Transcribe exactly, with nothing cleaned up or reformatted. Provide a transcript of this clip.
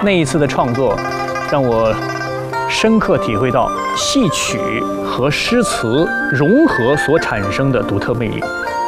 那一次的创作，让我深刻体会到戏曲和诗词融合所产生的独特魅力。